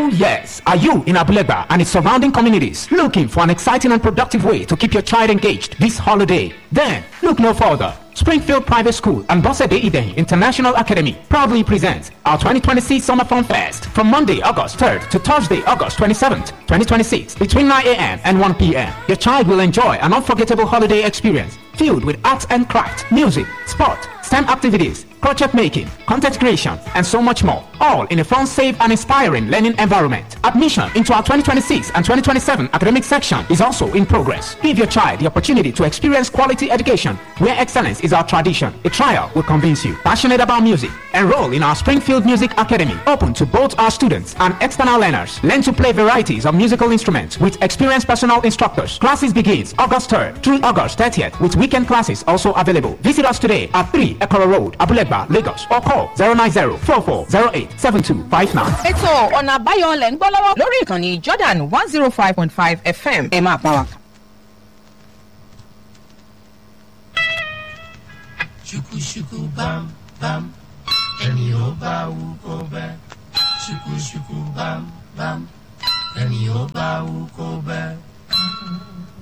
Oh yes, are you in Abulegba and its surrounding communities looking for an exciting and productive way to keep your child engaged this holiday? Then look no further. Springfield Private School and Bosede Eden International Academy proudly presents our 2026 Summer Fun Fest from Monday, August 3rd to Thursday, August 27th, 2026 between 9 a.m. and 1 p.m. Your child will enjoy an unforgettable holiday experience filled with arts and craft, music, sport, STEM activities, crochet making, content creation, and so much more. All in a fun, safe, and inspiring learning environment. Admission into our 2026 and 2027 academic section is also in progress. Give your child the opportunity to experience quality education where excellence is our tradition. A trial will convince you. Passionate about music? Enroll in our Springfield Music Academy, open to both our students and external learners. Learn to play varieties of musical instruments with experienced personal instructors. Classes begins August 3rd through August 30th with weekend classes also available. Visit us today at 3 Ekoro Road, Abulegba, Lagos, or call 090-4408-7259. ètò ọ̀nà àbáyọ lẹ̀ ń gbọ́ lọ́wọ́ lórí ìkànnì Jordan 105.5 FM ẹ máa bá wa. Ṣùkùṣùkù bam bam ẹni ó bá wù kó bẹ́. Ṣùkùṣùkù bam bam ẹni ó bá wù kó bẹ́.